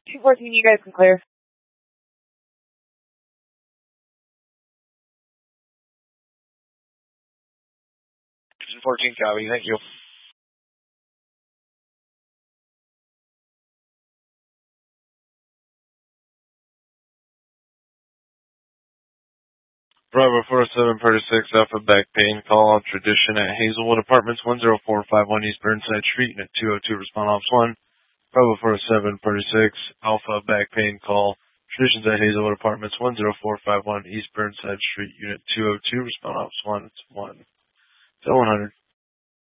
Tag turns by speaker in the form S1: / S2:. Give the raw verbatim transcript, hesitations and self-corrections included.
S1: two fourteen, you guys can clear.
S2: two fourteen, copy. Thank you. Bravo four oh seven, thirty-six, Alpha back pain call on Tradition at Hazelwood Apartments, one oh four five one East Burnside Street, Unit two oh two, respond ops one. Bravo four oh seven, thirty-six, Alpha back pain call, Traditions at Hazelwood Apartments, one oh four five one East Burnside Street, Unit two oh two, respond ops one. It's one. So one hundred.